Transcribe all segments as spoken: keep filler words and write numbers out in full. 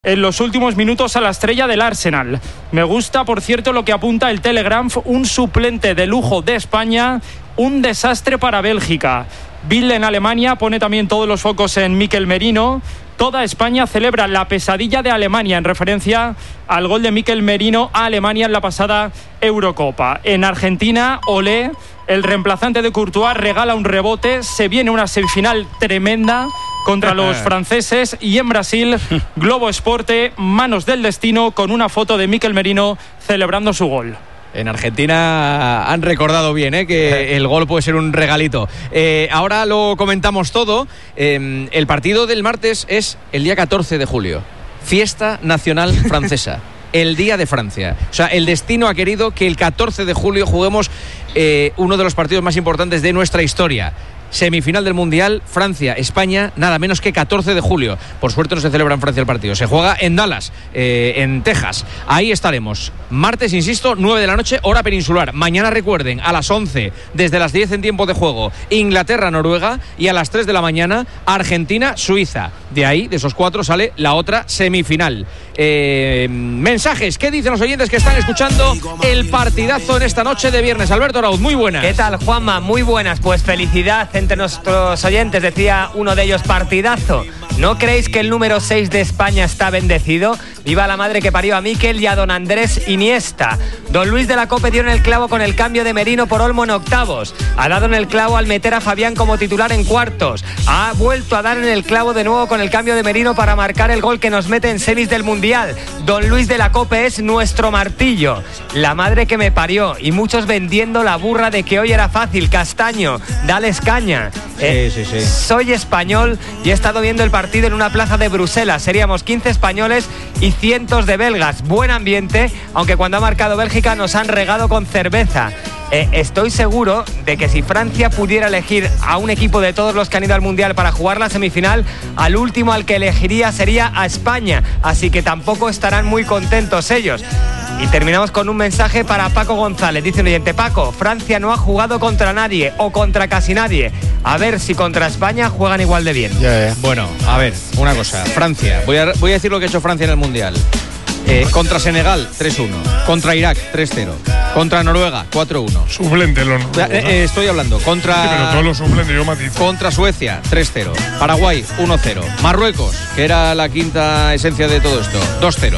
en los últimos minutos a la estrella del Arsenal. Me gusta, por cierto, lo que apunta el Telegraph, un suplente de lujo de España, un desastre para Bélgica. Bild en Alemania pone también todos los focos en Mikel Merino. Toda España celebra la pesadilla de Alemania en referencia al gol de Mikel Merino a Alemania en la pasada Eurocopa. En Argentina, olé, el reemplazante de Courtois regala un rebote, se viene una semifinal tremenda contra los franceses. Y en Brasil, Globo Esporte, manos del destino, con una foto de Mikel Merino celebrando su gol. En Argentina han recordado bien, ¿eh? que el gol puede ser un regalito. Eh, ahora lo comentamos todo. Eh, el partido del martes es el día catorce de julio. Fiesta Nacional Francesa. El Día de Francia. O sea, el destino ha querido que el catorce de julio juguemos eh, uno de los partidos más importantes de nuestra historia. Semifinal del Mundial, Francia-España, nada menos que catorce de julio. Por suerte no se celebra en Francia el partido. Se juega en Dallas, eh, en Texas. Ahí estaremos. Martes, insisto, nueve de la noche, hora peninsular. Mañana, recuerden, a las once, desde las diez en tiempo de juego, Inglaterra-Noruega. Y a las tres de la mañana, Argentina-Suiza. De ahí, de esos cuatro, sale la otra semifinal. Eh, mensajes, ¿qué dicen los oyentes que están escuchando el partidazo en esta noche de viernes? Alberto Arauz, muy buenas. ¿Qué tal, Juanma? Muy buenas. Pues felicidad entre nuestros oyentes, decía uno de ellos, partidazo. ¿No creéis que el número seis de España está bendecido? Viva la madre que parió a Mikel y a don Andrés Iniesta. Don Luis de la Cope dio en el clavo con el cambio de Merino por Olmo en octavos. Ha dado en el clavo al meter a Fabián como titular en cuartos. Ha vuelto a dar en el clavo de nuevo con el cambio de Merino para marcar el gol que nos mete en semis del Mundial. Don Luis de la Cope es nuestro martillo. La madre que me parió. Y muchos vendiendo la burra de que hoy era fácil. Castaño, dales caña. Eh, sí, sí, sí. Soy español y he estado viendo el partido en una plaza de Bruselas. Seríamos quince españoles y cientos de belgas. Buen ambiente, aunque cuando ha marcado Bélgica nos han regado con cerveza. Eh, estoy seguro de que si Francia pudiera elegir a un equipo de todos los que han ido al Mundial para jugar la semifinal, al último al que elegiría sería a España. Así que tampoco estarán muy contentos ellos. Y terminamos con un mensaje para Paco González. Dice un oyente: Paco, Francia no ha jugado contra nadie o contra casi nadie. A ver si contra España juegan igual de bien. Yeah, yeah. Bueno, a ver, una cosa. Francia, voy a, voy a decir lo que ha hecho Francia en el Mundial. Eh, contra Senegal, tres uno. Contra Irak, tres cero. Contra Noruega, cuatro uno. Suplente, lo no. Eh, eh, estoy hablando. Contra. Sí, pero todos los suplentes, yo matizo. Contra Suecia, tres cero. Paraguay, uno cero. Marruecos, que era la quinta esencia de todo esto, dos cero.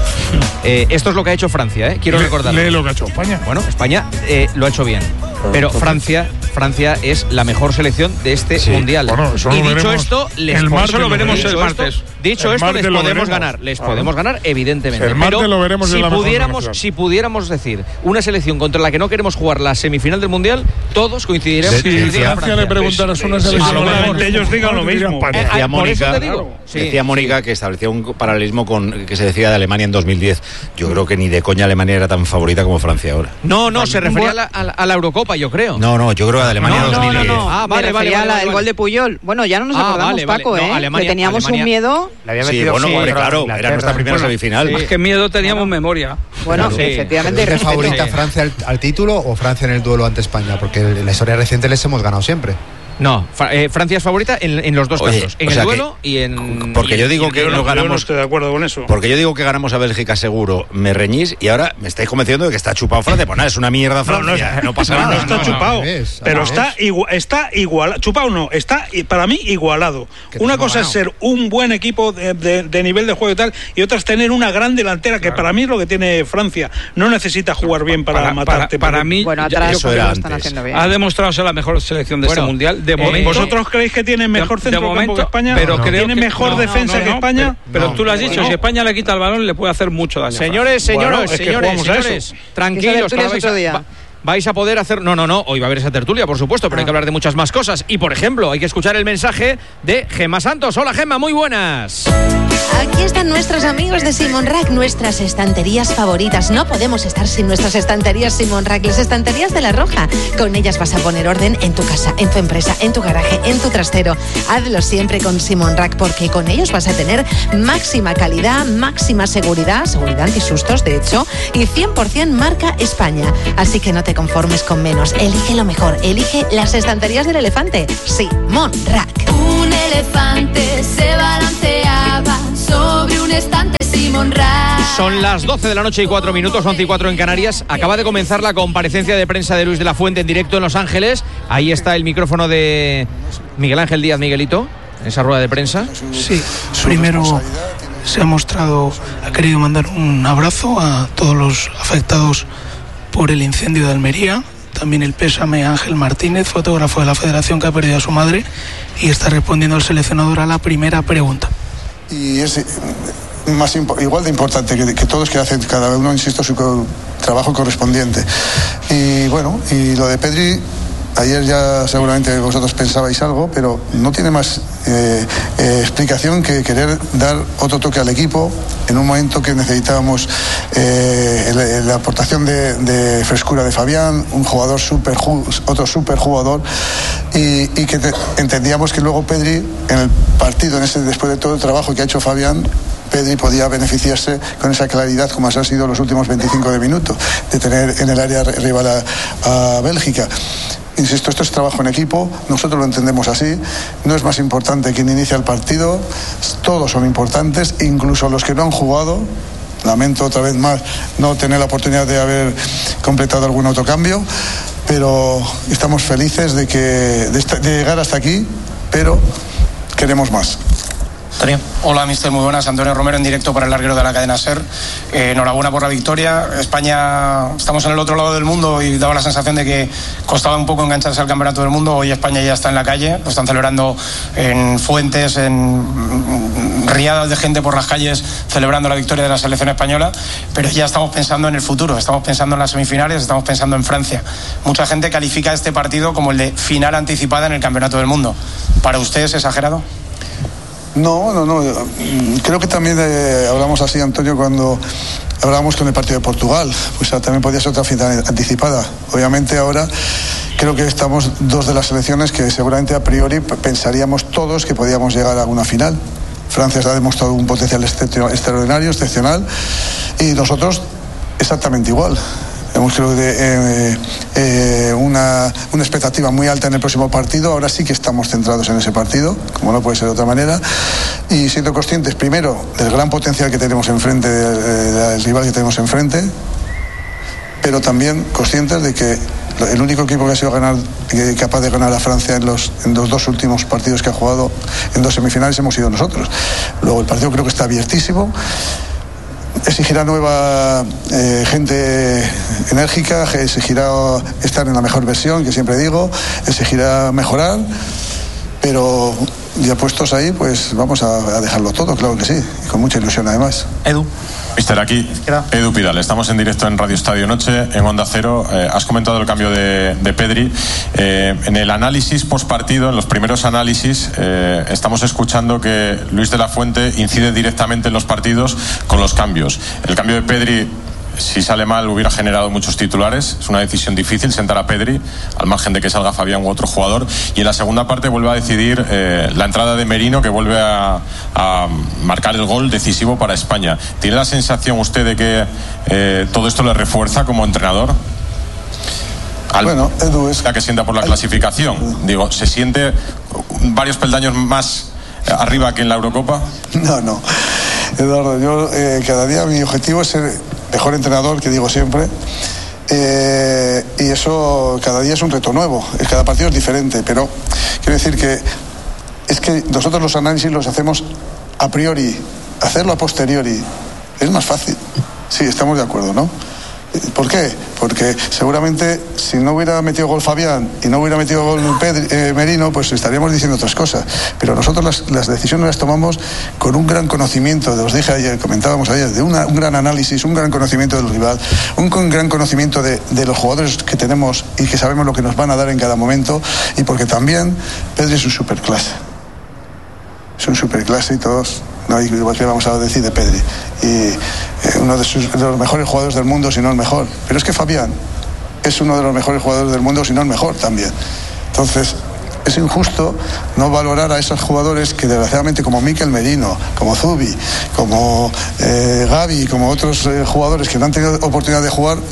Eh, esto es lo que ha hecho Francia, ¿eh? Quiero lee, recordarlo. Lee lo que ha hecho España. Bueno, España eh, lo ha hecho bien. Pero Francia, Francia es la mejor selección de este sí. Mundial. Bueno, eso y lo dicho veremos, esto, les el podemos, martes lo veremos dicho el martes. Esto, dicho el esto, les podemos veremos. ganar. Les ah. podemos ganar, evidentemente. El martes pero lo veremos si en la pudiéramos, si pudiéramos decir una selección contra la que no queremos jugar la semifinal del Mundial, todos coincidiremos. Si que Francia, Francia le preguntaras una selección, seguramente ellos digan lo mismo. Decía Mónica, digo, sí, decía Mónica sí. que establecía un paralelismo con que se decía de Alemania en dos mil diez. Yo creo que ni de coña Alemania era tan favorita como Francia ahora. No, no, se refería a la, a, la, a la Eurocopa, yo creo. No, no, yo creo que Alemania no, dos mil diez. No, no, no. Ah, vale, Me vale, refería vale, al vale. gol de Puyol. Bueno, ya no nos Ah, acordamos, vale, vale. Paco, No, ¿eh? Alemania, que teníamos Alemania. un miedo. Le había Sí, metido bueno, sí, hombre, claro, Inglaterra. era nuestra primera Bueno, semifinal. Más que miedo teníamos sí. memoria. Bueno, Claro, sí. efectivamente. ¿Es favorita Sí. Francia al, al título o Francia en el duelo ante España? Porque en la historia reciente les hemos ganado siempre. No, Fra- eh, Francia es favorita en, en los dos Oye, casos, en o el sea duelo y en. Porque y yo en- digo y en- que yo no no- Yo no ganamos. estoy de acuerdo con eso. Porque yo digo que ganamos a Bélgica seguro, me reñís y ahora me estáis convenciendo de que está chupado Francia. Pues nada, es una mierda No, no, Francia. No, pasa no, nada. no está no, chupado, al revés, pero al está, revés. igual, está igual, chupado no, está i- para mí igualado. Que Una nos hemos cosa es ser un buen equipo de, de- de nivel de juego y tal, y otra es tener una gran delantera, que para mí es lo que tiene Francia. No necesita jugar bien para, Para, matarte. para, para porque- mí, Bueno, ya- atrás eso porque era lo están antes. haciendo bien. ha demostrado ser la mejor selección de Bueno, este Mundial. De eh, momento. ¿Vosotros creéis que tiene mejor de centrocampo momento, que España? pero No. creo ¿Tiene que- mejor no, defensa no, no, que no, España? Pero, pero No. tú lo has dicho, No. si España le quita el balón le puede hacer mucho daño. Señores, Bueno, señores, es que señores, jugamos a eso. señores, Esa tranquilos, tertulia que ahora es vais otro a, día. va- vais a poder hacer. No, no, no, hoy va a haber esa tertulia, por supuesto, pero hay que hablar de muchas más cosas. Y por ejemplo, hay que escuchar el mensaje de Gemma Santos. Hola, Gemma, muy buenas. Aquí están nuestros amigos de Simon Rack, nuestras estanterías favoritas. No podemos estar sin nuestras estanterías Simon Rack, las estanterías de La Roja. Con ellas vas a poner orden en tu casa, en tu empresa, en tu garaje, en tu trastero. Hazlo siempre con Simon Rack, porque con ellos vas a tener máxima calidad, máxima seguridad, seguridad antisustos, de hecho, y cien por ciento marca España. Así que no te conformes con menos. Elige lo mejor. Elige las estanterías del elefante. Simon Rack. Un elefante se balancea estaba sobre un estante Simón Rack. Son las doce de la noche y cuatro minutos, once y cuatro en Canarias. Acaba de comenzar la comparecencia de prensa de Luis de la Fuente en directo en Los Ángeles. Ahí está el micrófono de Miguel Ángel Díaz. Miguelito, en esa rueda de prensa. Sí, primero se ha mostrado, ha querido mandar un abrazo a todos los afectados por el incendio de Almería. También el pésame a Ángel Martínez, fotógrafo de la Federación, que ha perdido a su madre, y está respondiendo el seleccionador a la primera pregunta. Y es más igual de importante que, que todos, que hacen cada uno, insisto, su co- trabajo correspondiente. Y bueno, y lo de Pedri, ayer ya seguramente vosotros pensabais algo, pero no tiene más eh, eh, explicación que querer dar otro toque al equipo en un momento que necesitábamos eh, la, la aportación de, de frescura de Fabián, un jugador super, otro super jugador, y, y que te, entendíamos que luego Pedri en el partido, en ese, después de todo el trabajo que ha hecho Fabián, Pedri podía beneficiarse con esa claridad, como han sido los últimos veinticinco de minutos, de tener en el área rival a, a Bélgica. Insisto, esto es trabajo en equipo, nosotros lo entendemos así, no es más importante quien inicia el partido, todos son importantes, incluso los que no han jugado. Lamento otra vez más no tener la oportunidad de haber completado algún otro cambio, pero estamos felices de, que, de, esta, de llegar hasta aquí, pero queremos más. Hola, mister, muy buenas. Antonio Romero en directo para el larguero de la cadena SER. Eh, enhorabuena por la victoria. España, estamos en el otro lado del mundo y daba la sensación de que costaba un poco engancharse al campeonato del mundo. Hoy España ya está en la calle, lo están celebrando en fuentes, en riadas de gente por las calles celebrando la victoria de la selección española, pero ya estamos pensando en el futuro, estamos pensando en las semifinales, estamos pensando en Francia. Mucha gente califica este partido como el de final anticipada en el campeonato del mundo. ¿Para usted es exagerado? No, no, no. Creo que también eh, hablamos así, Antonio, cuando hablábamos con el partido de Portugal. Pues también podía ser otra final anticipada. Obviamente ahora creo que estamos dos de las selecciones que seguramente a priori pensaríamos todos que podíamos llegar a una final. Francia ha demostrado un potencial extraordinario, excepcional, y nosotros exactamente igual. Hemos creo que eh, eh, una, una expectativa muy alta en el próximo partido. Ahora sí que estamos centrados en ese partido, como no puede ser de otra manera, y siendo conscientes primero del gran potencial que tenemos enfrente, del, del rival que tenemos enfrente, pero también conscientes de que el único equipo que ha sido ganar, que, capaz de ganar a Francia en los, en los dos últimos partidos que ha jugado en dos semifinales hemos sido nosotros. Luego el partido creo que está abiertísimo. Exigirá nueva eh, gente enérgica, exigirá estar en la mejor versión, que siempre digo, exigirá mejorar, pero ya puestos ahí, pues vamos a, a dejarlo todo, claro que sí, y con mucha ilusión además. Edu. Mister, aquí, Edu Pidal, estamos en directo en Radio Estadio Noche, en Onda Cero. Eh, has comentado el cambio de, de Pedri. Eh, en el análisis postpartido, en los primeros análisis, eh, estamos escuchando que Luis de la Fuente incide directamente en los partidos con los cambios. El cambio de Pedri, si sale mal, hubiera generado muchos titulares. Es una decisión difícil sentar a Pedri, al margen de que salga Fabián u otro jugador. Y en la segunda parte vuelve a decidir eh, la entrada de Merino, que vuelve a, a marcar el gol decisivo para España. ¿Tiene la sensación usted de que eh, todo esto le refuerza como entrenador? Al, bueno, Edu es... la que sienta por la clasificación. Digo, ¿se siente varios peldaños más arriba que en la Eurocopa? No, no. Eduardo, yo eh, cada día mi objetivo es ser mejor entrenador, que digo siempre, eh, y eso cada día es un reto nuevo, cada partido es diferente, pero quiero decir que es que nosotros los análisis los hacemos a priori, hacerlo a posteriori es más fácil. Sí, estamos de acuerdo, ¿no? ¿Por qué? Porque seguramente si no hubiera metido gol Fabián y no hubiera metido gol Pedri, eh, Merino, pues estaríamos diciendo otras cosas. Pero nosotros las, las decisiones las tomamos con un gran conocimiento, os dije ayer, comentábamos ayer, de una, un gran análisis, un gran conocimiento del rival, un con, gran conocimiento de, de los jugadores que tenemos y que sabemos lo que nos van a dar en cada momento, y porque también Pedri es un superclase. Es un superclase y todos... No hay igual que vamos a decir de Pedri. Y eh, uno de, sus, de los mejores jugadores del mundo, si no el mejor. Pero es que Fabián es uno de los mejores jugadores del mundo, si no el mejor también. Entonces, es injusto no valorar a esos jugadores que desgraciadamente, como Mikel Merino, como Zubi, como eh, Gavi, como otros eh, jugadores que no han tenido oportunidad de jugar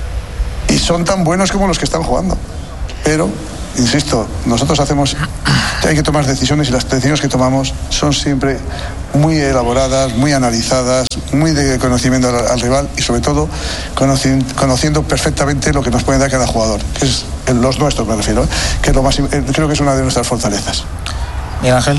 y son tan buenos como los que están jugando. Pero, insisto, nosotros hacemos hay que tomar decisiones y las decisiones que tomamos son siempre muy elaboradas, muy analizadas, muy de conocimiento al, al rival y sobre todo conoci, conociendo perfectamente lo que nos puede dar cada jugador, que es el, los nuestros me refiero, ¿eh? Que es lo más, creo que es una de nuestras fortalezas. Miguel Ángel.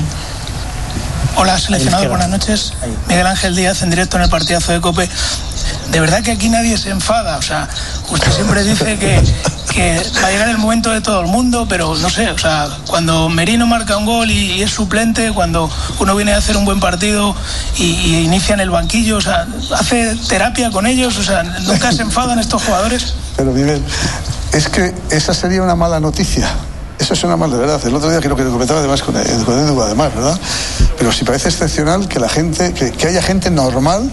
Hola, seleccionador, buenas noches. Miguel Ángel Díaz, en directo en el partidazo de COPE. De verdad que aquí nadie se enfada, o sea, usted siempre dice que, que va a llegar el momento de todo el mundo, pero no sé, o sea, cuando Merino marca un gol y, y es suplente, cuando uno viene a hacer un buen partido y, y inicia en el banquillo, o sea, hace terapia con ellos, o sea, ¿nunca se enfadan estos jugadores? Pero Miguel, es que esa sería una mala noticia. Eso es una mala, de verdad. El otro día creo que lo comentaba además con Edu, además, ¿verdad? Pero sí parece excepcional que la gente, que, que haya gente normal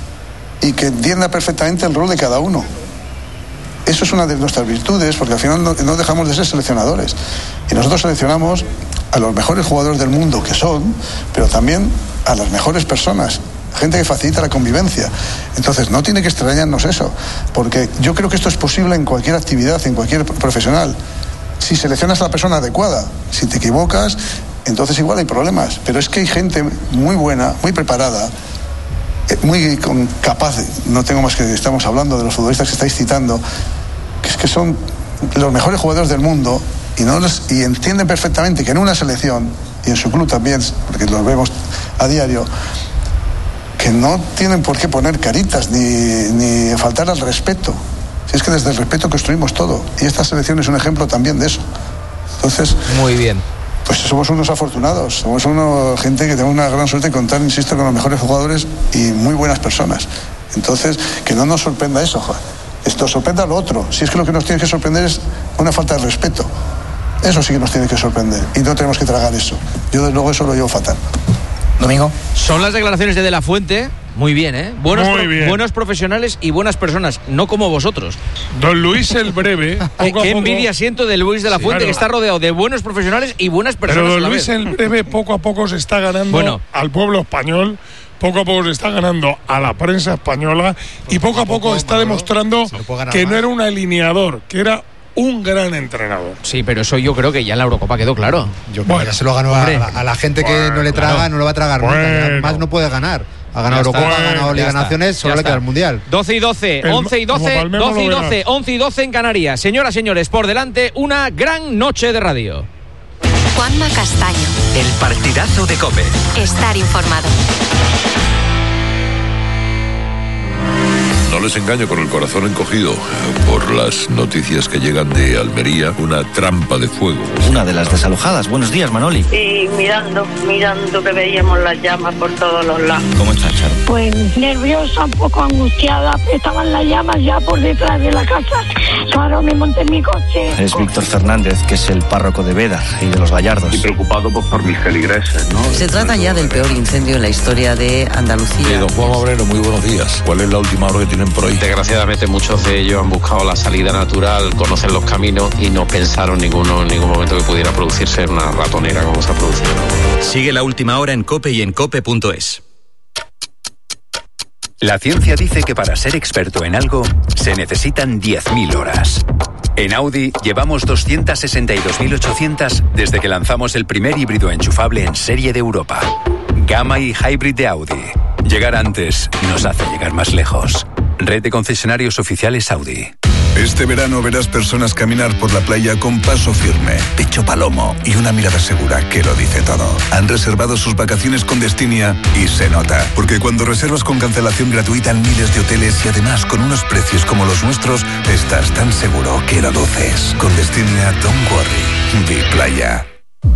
y que entienda perfectamente el rol de cada uno. Eso es una de nuestras virtudes, porque al final no, no dejamos de ser seleccionadores. Y nosotros seleccionamos a los mejores jugadores del mundo que son, pero también a las mejores personas. Gente que facilita la convivencia. Entonces no tiene que extrañarnos eso, porque yo creo que esto es posible en cualquier actividad, en cualquier profesional. Si seleccionas a la persona adecuada, si te equivocas, entonces igual hay problemas. Pero es que hay gente muy buena, muy preparada, muy capaz, no tengo más que estamos hablando de los futbolistas que estáis citando, que es que son los mejores jugadores del mundo y, no les, y entienden perfectamente que en una selección, y en su club también, porque los vemos a diario, que no tienen por qué poner caritas ni, ni faltar al respeto. Si es que desde el respeto construimos todo. Y esta selección es un ejemplo también de eso. Entonces... Muy bien. Pues somos unos afortunados. Somos una gente que tenemos una gran suerte de contar, insisto, con los mejores jugadores y muy buenas personas. Entonces, que no nos sorprenda eso, joder. Esto sorprenda lo otro. Si es que lo que nos tiene que sorprender es una falta de respeto. Eso sí que nos tiene que sorprender. Y no tenemos que tragar eso. Yo, desde luego, eso lo llevo fatal. Domingo. Son las declaraciones de De La Fuente. Muy bien, ¿eh? Buenos, Muy bien. Pro, buenos profesionales y buenas personas, no como vosotros. Don Luis el Breve. Poco Qué a poco, envidia siento de Luis de la Fuente, claro, que está rodeado de buenos profesionales y buenas personas. Pero a Don la Luis vez. el Breve poco a poco se está ganando Bueno. al pueblo español, poco a poco se está ganando a la prensa española y poco a poco está demostrando que no era un alineador, que era un gran entrenador. Sí, pero eso yo creo que ya en la Eurocopa quedó claro. Yo creo que ya se lo ganó a, a la gente que Bueno, no le traga, claro. no lo va a tragar nunca. Bueno. Ya más no puede ganar. Ha ganado Ya está. Eurocopa, ha Bueno, ganado Liga ya de está. Naciones, solo Ya le queda está. el Mundial. doce y doce, El- once y como doce, Palmero doce y lo doce, verás. once y doce en Canarias. Señoras, señores, por delante una gran noche de radio. Juanma Castaño. El partidazo de COPE. Estar informado. No les engaño, con el corazón encogido eh, por las noticias que llegan de Almería, una trampa de fuego. Una de las desalojadas. Buenos días, Manoli. Y mirando, mirando que veíamos las llamas por todos los lados. ¿Cómo estás, Charo? Pues nerviosa, un poco angustiada. Estaban las llamas ya por detrás de la casa. Claro, me monté en mi coche. Es Víctor Fernández, que es el párroco de Veda y de los Gallardos. Y preocupado pues, por mis feligreses, ¿no? Se trata ya del peor incendio en la historia de Andalucía. Eh, don Juan Obrero, muy buenos días. ¿Cuál es la última hora que tienen por ahí? Desgraciadamente muchos de ellos han buscado la salida natural, conocen los caminos y no pensaron ninguno en ningún momento que pudiera producirse una ratonera como se ha producido. Sigue la última hora en COPE y en cope punto es. La ciencia dice que para ser experto en algo se necesitan diez mil horas. En Audi llevamos doscientas sesenta y dos mil ochocientas desde que lanzamos el primer híbrido enchufable en serie de Europa. Gamma y Hybrid de Audi. Llegar antes nos hace llegar más lejos. Red de concesionarios oficiales Audi. Este verano verás personas caminar por la playa con paso firme, pecho palomo y una mirada segura que lo dice todo. Han reservado sus vacaciones con Destinia y se nota, porque cuando reservas con cancelación gratuita en miles de hoteles y además con unos precios como los nuestros, estás tan seguro que lo luces. Con Destinia, don't worry. Vi playa.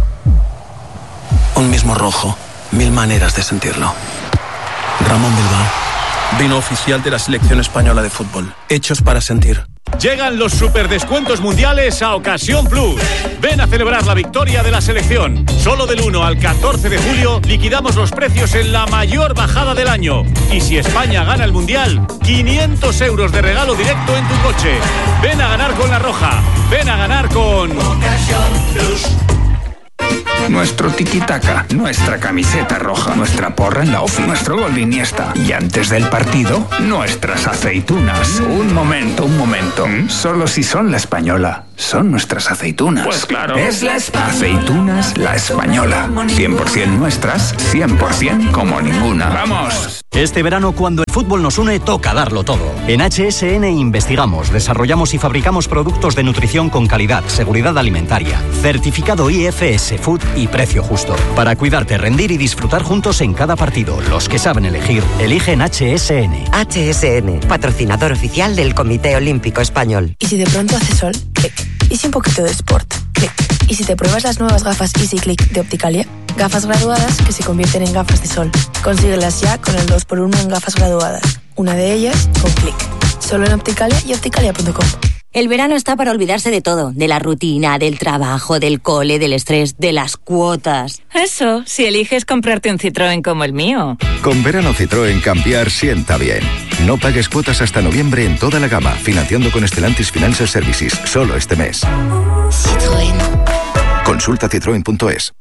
Un mismo rojo, mil maneras de sentirlo. Ramón Bilbao, vino oficial de la selección española de fútbol. Hechos para sentir. Llegan los superdescuentos mundiales a Ocasión Plus. Ven a celebrar la victoria de la selección. Solo del uno al catorce de julio liquidamos los precios en la mayor bajada del año. Y si España gana el mundial, quinientos euros de regalo directo en tu coche. Ven a ganar con La Roja. Ven a ganar con Ocasión Plus. Nuestro tiki-taka, nuestra camiseta roja, nuestra porra en la ofi, nuestro gol de Iniesta. Y antes del partido, nuestras aceitunas. Un momento, un momento. Solo si son la española. son nuestras aceitunas. Pues claro. Es la Española. Aceitunas La Española. cien por ciento nuestras, cien por ciento como ninguna. ¡Vamos! Este verano, cuando el fútbol nos une, toca darlo todo. En H S N investigamos, desarrollamos y fabricamos productos de nutrición con calidad, seguridad alimentaria, certificado I F S Food y precio justo. Para cuidarte, rendir y disfrutar juntos en cada partido. Los que saben elegir, eligen H S N. H S N, patrocinador oficial del Comité Olímpico Español. ¿Y si de pronto hace sol? Clic. ¿Y si un poquito de sport? Clic. ¿Y si te pruebas las nuevas gafas Easy Click de Opticalia? Gafas graduadas que se convierten en gafas de sol. Consíguelas ya con el dos por uno en gafas graduadas. Una de ellas con Clic. Solo en Opticalia y opticalia punto com. El verano está para olvidarse de todo. De la rutina, del trabajo, del cole, del estrés, de las cuotas. Eso, si eliges comprarte un Citroën como el mío. Con verano Citroën cambiar sienta bien. No pagues cuotas hasta noviembre en toda la gama, financiando con Stellantis Financial Services, solo este mes. Citroën. Consulta citroen punto es.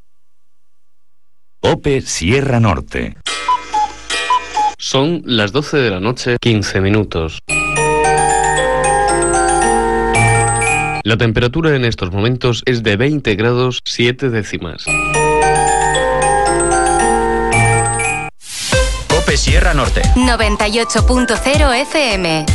COPE Sierra Norte. Son las doce de la noche, quince minutos. La temperatura en estos momentos es de veinte grados siete décimas. COPE Sierra Norte. noventa y ocho punto cero F M.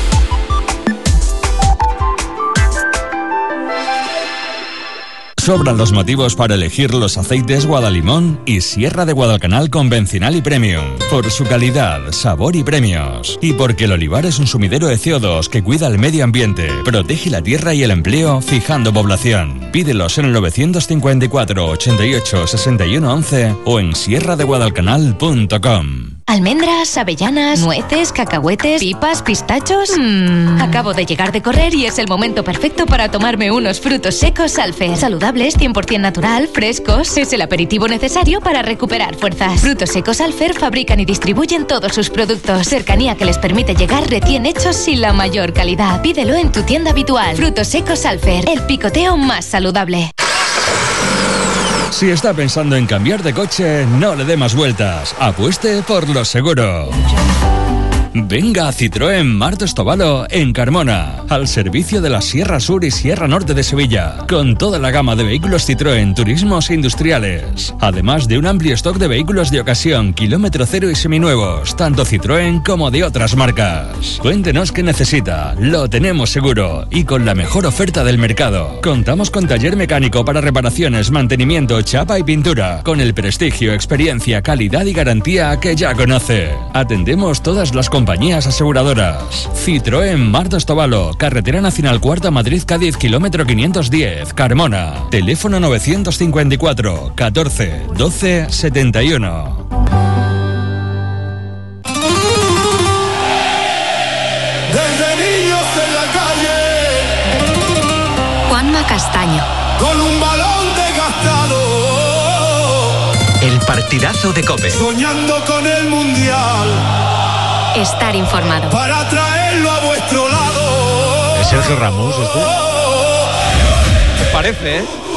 Sobran los motivos para elegir los aceites Guadalimón y Sierra de Guadalcanal convencional y premium. Por su calidad, sabor y premios. Y porque el olivar es un sumidero de C O dos que cuida el medio ambiente, protege la tierra y el empleo, fijando población. Pídelos en el novecientos cincuenta y cuatro, ochenta y ocho, sesenta y uno once o en sierra de guadalcanal punto com. Almendras, avellanas, nueces, cacahuetes, pipas, pistachos. Mm. Acabo de llegar de correr y es el momento perfecto para tomarme unos frutos secos Alfer. Saludables, cien por ciento natural, frescos. Es el aperitivo necesario para recuperar fuerzas. Frutos secos Alfer fabrican y distribuyen todos sus productos. Cercanía que les permite llegar recién hechos y la mayor calidad. Pídelo en tu tienda habitual. Frutos secos Alfer, el picoteo más saludable. Si está pensando en cambiar de coche, no le dé más vueltas. Apueste por lo seguro. Venga a Citroën Martos Tobalo en Carmona, al servicio de la Sierra Sur y Sierra Norte de Sevilla, con toda la gama de vehículos Citroën turismos e industriales, además de un amplio stock de vehículos de ocasión, kilómetro cero y seminuevos, tanto Citroën como de otras marcas. Cuéntenos qué necesita, lo tenemos seguro y con la mejor oferta del mercado. Contamos con taller mecánico para reparaciones, mantenimiento, chapa y pintura, con el prestigio, experiencia, calidad y garantía que ya conoce. Atendemos todas las compañías aseguradoras. Citroën Martos Tobalo, Carretera Nacional Cuarta Madrid-Cádiz, kilómetro quinientos diez, Carmona. Teléfono novecientos cincuenta y cuatro, catorce, doce, setenta y uno. Desde niños en la calle, Juanma Castaño. con un balón desgastado, El partidazo de COPE. soñando con el mundial, Estar informado. para traerlo a vuestro lado. ¿Es Sergio Ramos este? Parece, ¿eh?